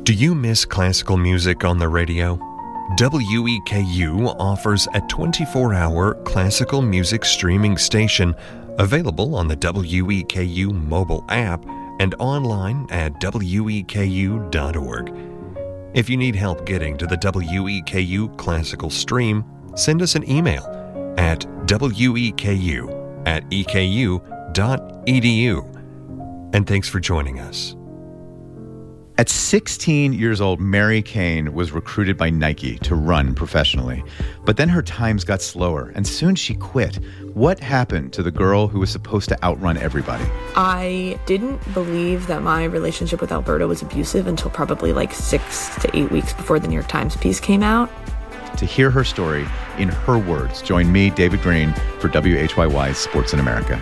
Do you miss classical music on the radio? WEKU offers a 24-hour classical music streaming station available on the WEKU mobile app and online at weku.org. If you need help getting to the WEKU classical stream, send us an email at weku@eku.edu. And thanks for joining us. At 16 years old, Mary Cain was recruited by Nike to run professionally. But then her times got slower, and soon she quit. What happened to the girl who was supposed to outrun everybody? I didn't believe that my relationship with Alberto was abusive until probably 6 to 8 weeks before the New York Times piece came out. To hear her story in her words, join me, David Green, for WHYY's Sports in America.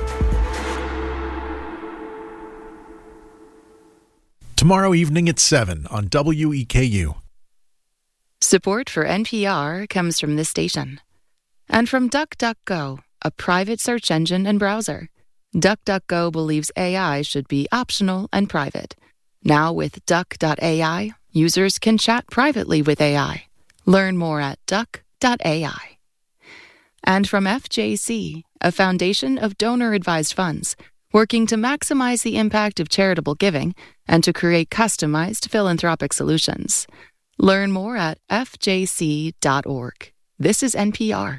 Tomorrow evening at 7 on WEKU. Support for NPR comes from this station. And from DuckDuckGo, a private search engine and browser. DuckDuckGo believes AI should be optional and private. Now with Duck.ai, users can chat privately with AI. Learn more at Duck.ai. And from FJC, a foundation of donor-advised funds, working to maximize the impact of charitable giving and to create customized philanthropic solutions. Learn more at fjc.org. This is NPR.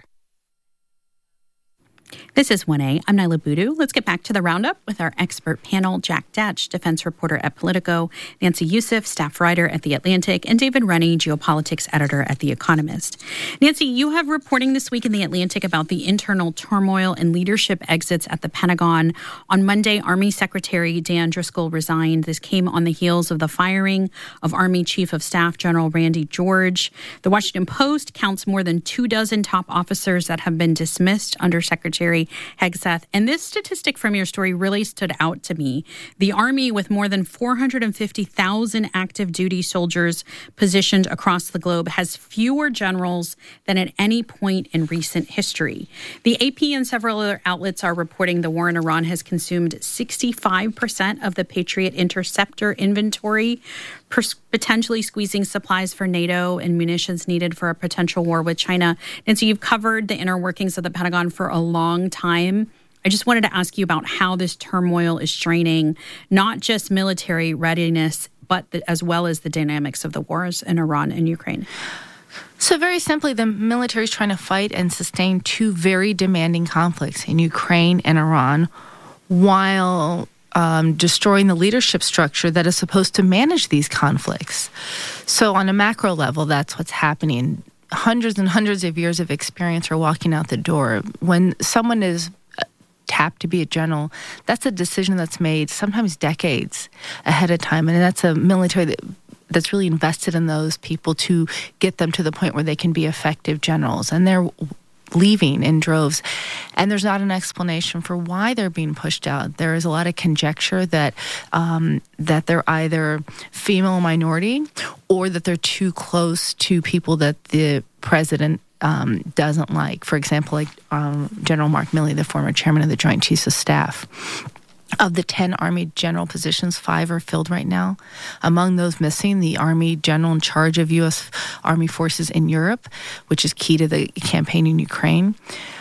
This is 1A. I'm Nyla Boodoo. Let's get back to the roundup with our expert panel, Jack Detch, defense reporter at Politico, Nancy Youssef, staff writer at The Atlantic, and David Rennie, geopolitics editor at The Economist. Nancy, you have reporting this week in The Atlantic about the internal turmoil and leadership exits at the Pentagon. On Monday, Army Secretary Dan Driscoll resigned. This came on the heels of the firing of Army Chief of Staff General Randy George. The Washington Post counts more than 24 top officers that have been dismissed under Secretary Hegseth. And this statistic from your story really stood out to me. The Army, with more than 450,000 active duty soldiers positioned across the globe, has fewer generals than at any point in recent history. The AP and several other outlets are reporting the war in Iran has consumed 65% of the Patriot interceptor inventory, potentially squeezing supplies for NATO and munitions needed for a potential war with China. And so you've covered the inner workings of the Pentagon for a long time. I just wanted to ask you about how this turmoil is straining not just military readiness, but as well as the dynamics of the wars in Iran and Ukraine. So very simply, the military is trying to fight and sustain two very demanding conflicts in Ukraine and Iran while destroying the leadership structure that is supposed to manage these conflicts. So on a macro level, that's what's happening. Hundreds and hundreds of years of experience are walking out the door. When someone is tapped to be a general, that's a decision that's made sometimes decades ahead of time. And that's a military that's really invested in those people to get them to the point where they can be effective generals. And they're leaving in droves, and there's not an explanation for why they're being pushed out. There is a lot of conjecture that that they're either female minority or that they're too close to people that the president doesn't like. For example, General Mark Milley, the former chairman of the Joint Chiefs of Staff. Of the 10 Army general positions, 5 are filled right now. Among those missing, the Army general in charge of U.S. Army forces in Europe, which is key to the campaign in Ukraine.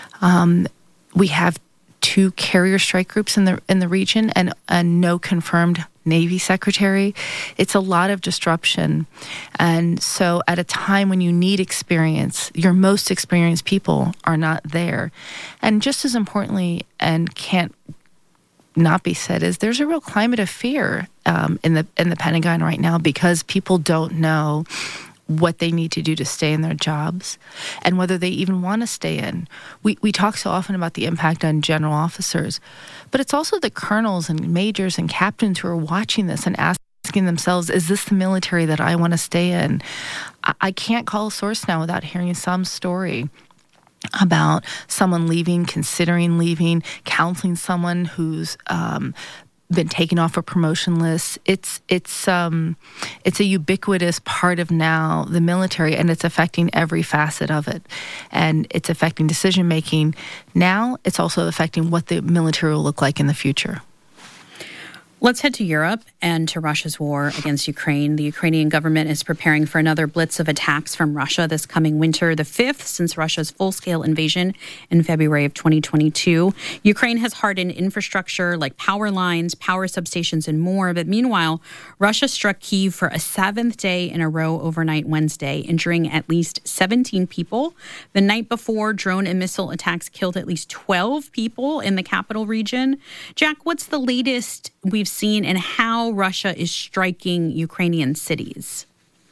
We have 2 carrier strike groups in the region and no confirmed Navy secretary. It's a lot of disruption. And so at a time when you need experience, your most experienced people are not there. And just as importantly, and can't not be said, is there's a real climate of fear in the Pentagon right now because people don't know what they need to do to stay in their jobs and whether they even want to stay in. We talk so often about the impact on general officers, but it's also the colonels and majors and captains who are watching this and asking themselves, is this the military that I want to stay in? I can't call a source now without hearing some story about someone leaving, considering leaving, counseling someone who's been taken off a promotion list. It's a ubiquitous part of now the military, and it's affecting every facet of it. And it's affecting decision making now. It's also affecting what the military will look like in the future. Let's head to Europe and to Russia's war against Ukraine. The Ukrainian government is preparing for another blitz of attacks from Russia this coming winter, the fifth since Russia's full-scale invasion in February of 2022. Ukraine has hardened infrastructure like power lines, power substations, and more. But meanwhile, Russia struck Kyiv for a seventh day in a row overnight Wednesday, injuring at least 17 people. The night before, drone and missile attacks killed at least 12 people in the capital region. Jack, what's the latest we've seen and how Russia is striking Ukrainian cities?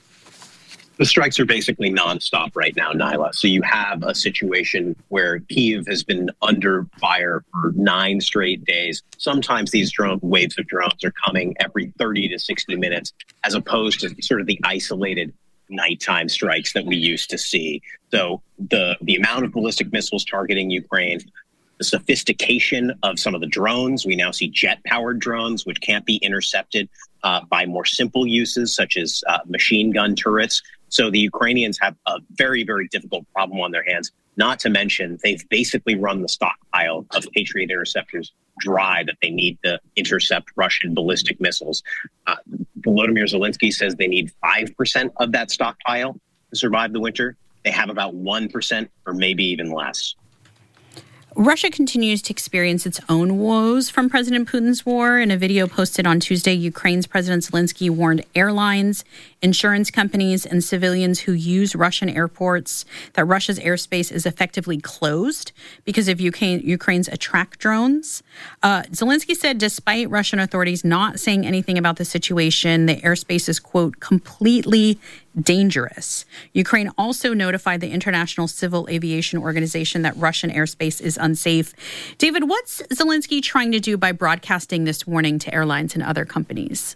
The strikes are basically nonstop right now, Nyla. So you have a situation where Kyiv has been under fire for 9 straight days. Sometimes these waves of drones are coming every 30 to 60 minutes, as opposed to sort of the isolated nighttime strikes that we used to see. So the amount of ballistic missiles targeting Ukraine, the sophistication of some of the drones. We now see jet-powered drones, which can't be intercepted by more simple uses, such as machine gun turrets. So the Ukrainians have a very, very difficult problem on their hands, not to mention they've basically run the stockpile of Patriot interceptors dry that they need to intercept Russian ballistic missiles. Volodymyr Zelensky says they need 5% of that stockpile to survive the winter. They have about 1% or maybe even less. Russia continues to experience its own woes from President Putin's war. In a video posted on Tuesday, Ukraine's President Zelensky warned airlines, insurance companies, and civilians who use Russian airports that Russia's airspace is effectively closed because of Ukraine's attack drones. Zelensky said despite Russian authorities not saying anything about the situation, the airspace is, quote, completely dangerous. Ukraine also notified the International Civil Aviation Organization that Russian airspace is unsafe. David, what's Zelensky trying to do by broadcasting this warning to airlines and other companies?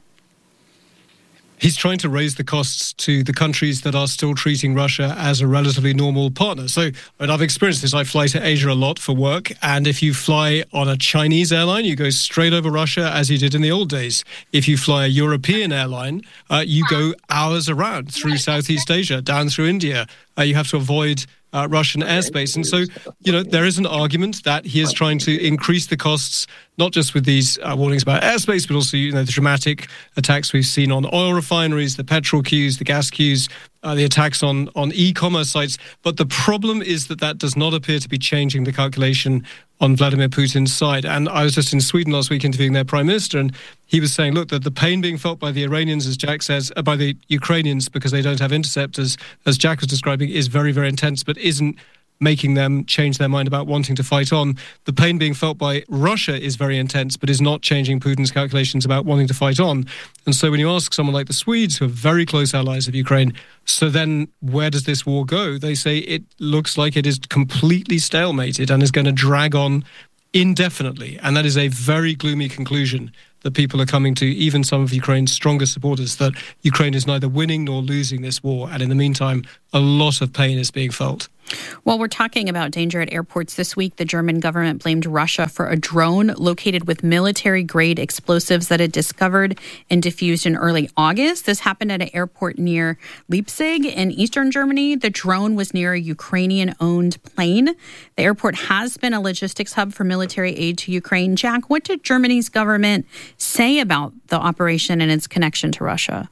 He's trying to raise the costs to the countries that are still treating Russia as a relatively normal partner. So I've experienced this. I fly to Asia a lot for work. And if you fly on a Chinese airline, you go straight over Russia as you did in the old days. If you fly a European airline, you go hours around through Southeast Asia, down through India. You have to avoid Russian airspace. And so, there is an argument that he is trying to increase the costs, not just with these warnings about airspace, but also, the dramatic attacks we've seen on oil refineries, the petrol queues, the gas queues, the attacks on e-commerce sites. But the problem is that does not appear to be changing the calculation on Vladimir Putin's side. And I was just in Sweden last week interviewing their prime minister, and he was saying, look, that the pain being felt by the Iranians, as Jack says, by the Ukrainians, because they don't have interceptors, as Jack was describing, is very, very intense, but isn't making them change their mind about wanting to fight on. The pain being felt by Russia is very intense, but is not changing Putin's calculations about wanting to fight on. And so when you ask someone like the Swedes, who are very close allies of Ukraine, so then where does this war go? They say it looks like it is completely stalemated and is going to drag on indefinitely. And that is a very gloomy conclusion that people are coming to, even some of Ukraine's strongest supporters, that Ukraine is neither winning nor losing this war. And in the meantime, a lot of pain is being felt. While we're talking about danger at airports this week, the German government blamed Russia for a drone located with military-grade explosives that it discovered and diffused in early August. This happened at an airport near Leipzig in eastern Germany. The drone was near a Ukrainian-owned plane. The airport has been a logistics hub for military aid to Ukraine. Jack, what did Germany's government say about the operation and its connection to Russia?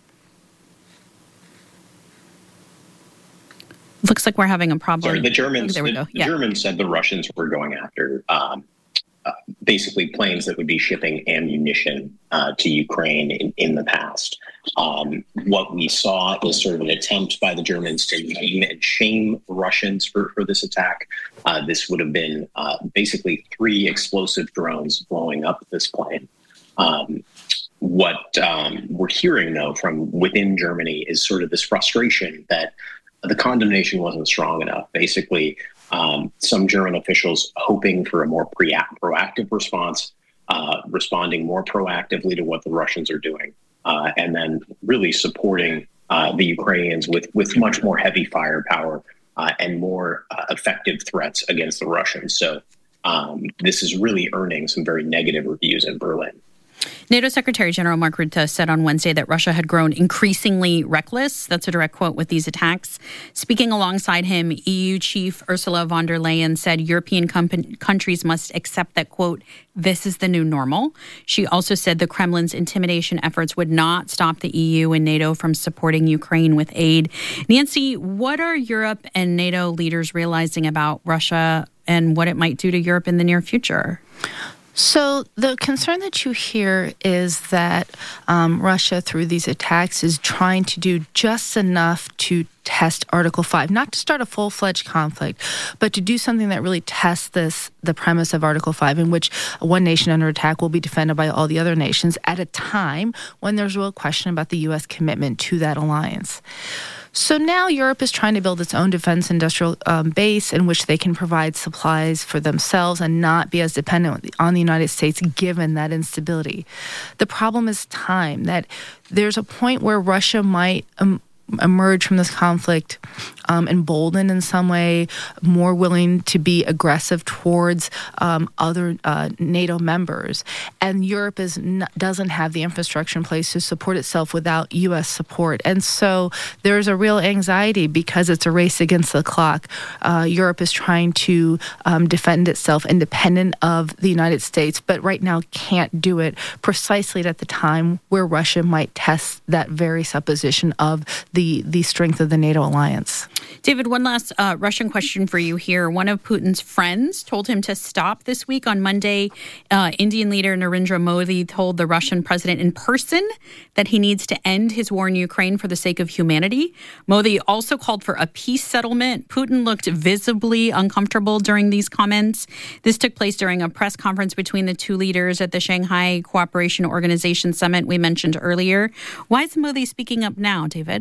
Looks like we're having a problem. Sorry, the Germans said the Russians were going after basically planes that would be shipping ammunition to Ukraine in the past. What we saw is sort of an attempt by the Germans to name and shame Russians for this attack. This would have been basically 3 explosive drones blowing up this plane. What we're hearing, though, from within Germany is sort of this frustration that the condemnation wasn't strong enough. Basically, some German officials hoping for a more proactive response, responding more proactively to what the Russians are doing, and then really supporting the Ukrainians with much more heavy firepower and more effective threats against the Russians. So this is really earning some very negative reviews in Berlin. NATO Secretary General Mark Rutte said on Wednesday that Russia had grown increasingly reckless. That's a direct quote with these attacks. Speaking alongside him, EU Chief Ursula von der Leyen said European countries must accept that, quote, this is the new normal. She also said the Kremlin's intimidation efforts would not stop the EU and NATO from supporting Ukraine with aid. Nancy, what are Europe and NATO leaders realizing about Russia and what it might do to Europe in the near future? So the concern that you hear is that Russia, through these attacks, is trying to do just enough to test Article 5, not to start a full-fledged conflict, but to do something that really tests the premise of Article 5, in which one nation under attack will be defended by all the other nations at a time when there's real question about the U.S. commitment to that alliance. So now Europe is trying to build its own defense industrial base in which they can provide supplies for themselves and not be as dependent on the United States given that instability. The problem is time, that there's a point where Russia might emerge from this conflict emboldened in some way, more willing to be aggressive towards other NATO members. And Europe doesn't have the infrastructure in place to support itself without U.S. support. And so there's a real anxiety because it's a race against the clock. Europe is trying to defend itself independent of the United States, but right now can't do it precisely at the time where Russia might test that very supposition of the strength of the NATO alliance. David, one last Russian question for you here. One of Putin's friends told him to stop this week. On Monday, Indian leader Narendra Modi told the Russian president in person that he needs to end his war in Ukraine for the sake of humanity. Modi also called for a peace settlement. Putin looked visibly uncomfortable during these comments. This took place during a press conference between the two leaders at the Shanghai Cooperation Organization summit we mentioned earlier. Why is Modi speaking up now, David?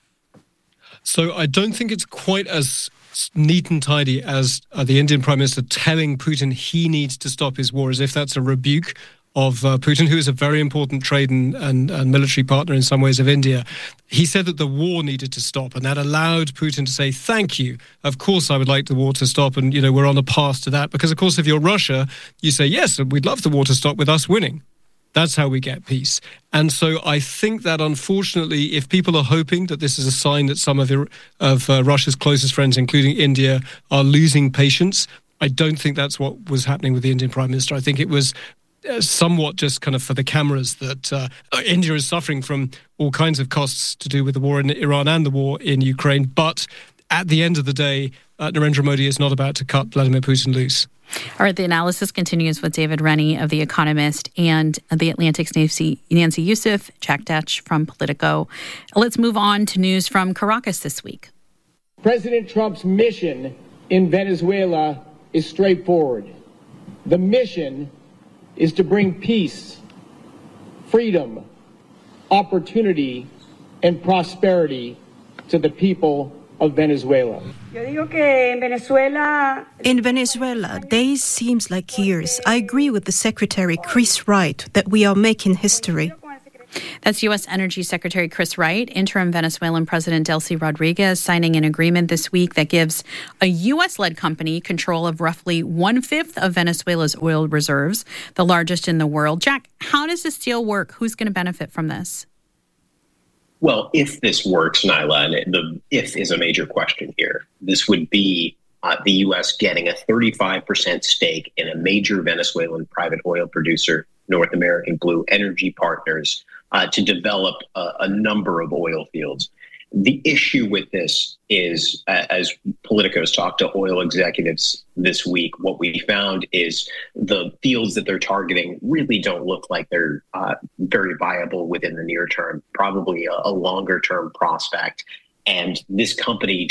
So I don't think it's quite as neat and tidy as the Indian Prime Minister telling Putin he needs to stop his war, as if that's a rebuke of Putin, who is a very important trade and military partner in some ways of India. He said that the war needed to stop, and that allowed Putin to say, thank you. Of course, I would like the war to stop, and, we're on a path to that. Because, of course, if you're Russia, you say, yes, we'd love the war to stop with us winning. That's how we get peace. And so I think that, unfortunately, if people are hoping that this is a sign that some of Russia's closest friends, including India, are losing patience, I don't think that's what was happening with the Indian Prime Minister. I think it was somewhat just kind of for the cameras that India is suffering from all kinds of costs to do with the war in Iran and the war in Ukraine. But at the end of the day, Narendra Modi is not about to cut Vladimir Putin loose. All right, the analysis continues with David Rennie of The Economist and The Atlantic's Nancy Youssef, Jack Detch from Politico. Let's move on to news from Caracas this week. President Trump's mission in Venezuela is straightforward. The mission is to bring peace, freedom, opportunity, and prosperity to the people of Venezuela. In Venezuela, days seems like years. I agree with the Secretary Chris Wright that we are making history. That's U.S. Energy Secretary Chris Wright. Interim Venezuelan President Delcy Rodriguez signing an agreement this week that gives a U.S.-led company control of roughly 1/5 of Venezuela's oil reserves, the largest in the world. Jack, how does this deal work? Who's going to benefit from this? Well, if this works, Nyla, and the if is a major question here, this would be the U.S. getting a 35% stake in a major Venezuelan private oil producer, North American Blue Energy Partners, to develop a number of oil fields. The issue with this is, as Politico's talked to oil executives this week, what we found is the fields that they're targeting really don't look like they're very viable within the near term, probably a longer term prospect. And this company